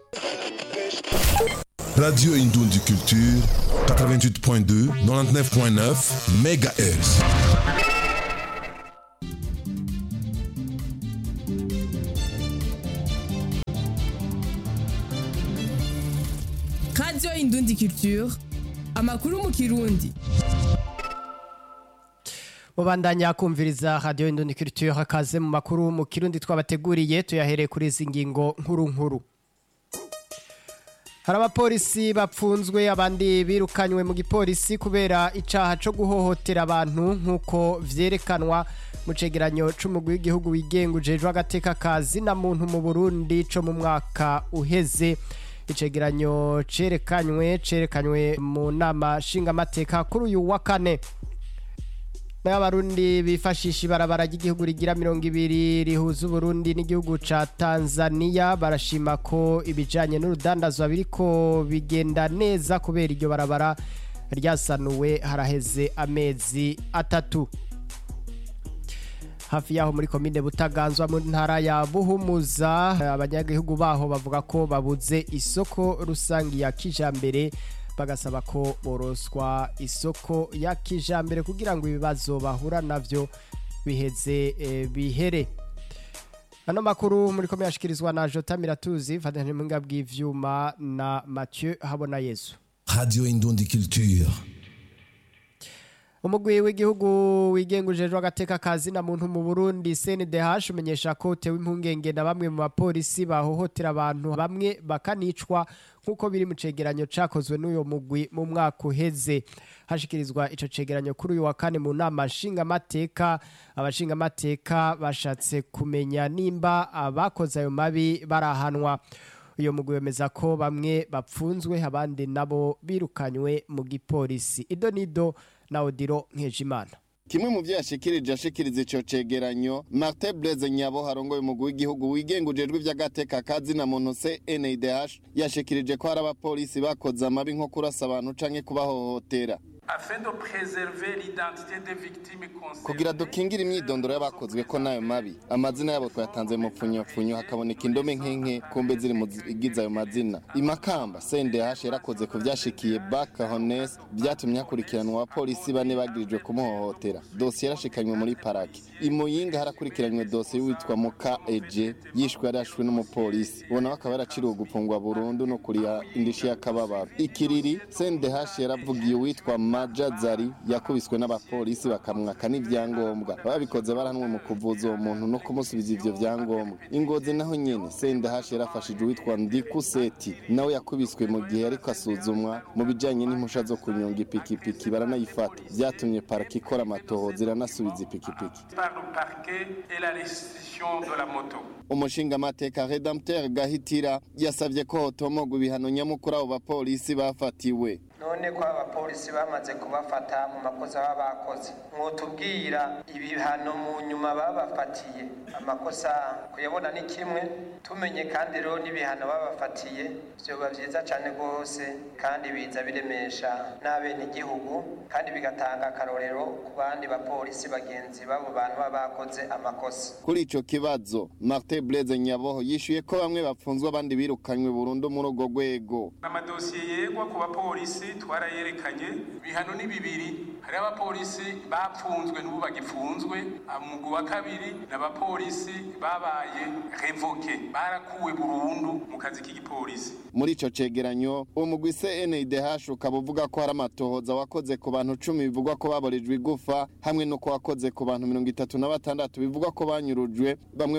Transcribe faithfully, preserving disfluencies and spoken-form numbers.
Radio Indundi Culture, quatre-vingt-huit point deux, quatre-vingt-dix-neuf point neuf mégahertz. Radio Indundi Culture, amakuru mu Kirundi. Mubandanya kumviriza Radio Indundi Culture akaze mu makuru mu Kirundi twabateguriye tuyahereye kuri izi ngingo nkuru nkuru. Hari abapolisi bapfunzwe abandi birukanywe mu gipolisi kubera icaha co guhohotera abantu nkuko vyerekanwa mu cegeranyo c'umugwi w'igihugu wigengujejwe agateka kazi na muntu mu Burundi co mu mwaka uheze. Icegeranyo cerekanywe cerekanywe mu nama nshingamateka kuri uyu wa kane. N'abarundi bifashisha ibarabara ry'igihugu rigira mirongo ibiri rihuza Uburundi n'igihugu ca Tanzania barashima ko ibijanye n'urudandazwa biriko bigenda neza kubera iryo barabara ryasanuwe haraheze amezi atatu. Hafi yaho muri komine Butaganzwa mu ntara ya Buhumuza abanyagihugu baho bavuga ko babuze isoko rusangi ya kijambere bagasaba ko boroswa isoko ya kijambere kugira ngo ibibazo bahura navyo biheze e, bihere. Ano makuru muri komine yashikirizwa na Jota Miratuzi Fadhane Munga bw'ivyuma na Mathieu Habona Yesu. Radio Indundi Culture. Umugwi w'igihugu wigengujejwe agateka kazi na muntu mu Burundi C N D H umenyesha ko tewe impungenge na bamwe mu bapolisi bahohotera abantu bamwe bakanicwa nkuko biri mu cegeranyo cakozwe n'uyo mugwi mu mwaka uheze. Hashikirizwa ico cegeranyo kuri uyu wa kane mu nama nshinga mateka abashinga mateka bashatse kumenya nimba abakoze ayo mabi barahanwa. Uyo mugwi wemeza ko bamwe bapfunzwe abandi nabo birukanywe mu gipolisi. Idonido na Odiro Nkejimana. Kimwe mu vyashikirije ashikiriza ico cegeranyo Martin Blaise Nyabo harongoye umugwi w'igihugu wigengujejwe ivy'agateka kazi na muntu C N D H yashikirije ko hari abapolisi bakoze amabi nko kurasa abantu canke kubahohotera. Afin de préserver l'identité des victimes concernées. Kugira dukingire imyidondoro y'abakozwe ko nayo mabi amazina yabo twatanze mu pfunyapfunyo hakaboneka indome nkenke kumbe ziri mu zigize ayo mazina. Imakamba C N D H yarakoze ku vyashikiye Baka Honest byatumye hakurikiranwa abapolisi bane bagirijwe kumuhohotera. Dossier yarashikanywe muri paraki. Imuyinga harakurikiranywe dossier witwa Muka Eje yishwe yarashwe n'umupolisi. Ubona bakaba yaraciriwe gupfungwa burundu no kuriya indishi y'akababaro. Ikiriri C N D H yaravugiye witwa Majazari yakubiswe n'abapolisi bakamwaka n'ivyangombwa babikoze baranwe mu kuvuza umuntu no kumusubiza ivyo vyangombwa. Ingozi naho nyene C N D H yarafashije witwa Ndikuseti nawe yakubiswe mu gihe ariko asuzumwa mu bijanye n'impusha zo kunyonga ipikipiki baranayifata vyatumye parki ikora amatoho ziranasubiza ipikipiki. Umushinga mateka Redempteur Gahitira yasavye ko hotomogwa ibihano nyamukuru abo bapolisi bafatiwe. None ko abapolisi bamaze kubafata mu makosa babakoze mwotubwira ibihano mu nyuma babafatiye amakosa kuyabona ni kimwe tumenye kandi rero n'ibihano babafatiye byo bavyiza cyane gose kandi biza biremesha n'abene igihugu kandi bigatanga akarorero ku bandi bapolisi bagenzi babo bantu babakoze amakosa. Kuri ico kibazo Martin Blaise Nyaboho yishuye ko bamwe bapfunzwe abandi birukanywe burundu muri ugo gwego. Amadosiye yegwa ku bapolisi twarayerekanye bihano ni bibiri. Hari abapolisi bapfunzwe n'ubu bagifunzwe, umugwi wa kabiri n'abapolisi babaye revoke barakuwe burundu mu kazi k'igipolisi. Muri ico cegeranyo umugwi C N D H ukabuvuga ko hari amatohoza wakoze ku bantu cumi bivugwa ko baborejwe igufa hamwe no ko wakoze ku bantu mirongo itatu na batandatu bivugwa ko banyurujwe bamwe